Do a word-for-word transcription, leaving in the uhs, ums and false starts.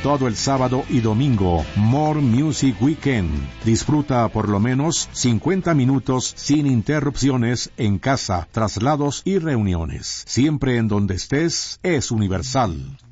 todo el sábado y domingo. More Music Weekend. Disfruta por lo menos cincuenta minutos sin interrupciones en casa, traslados y reuniones. Siempre en donde estés, es Universal.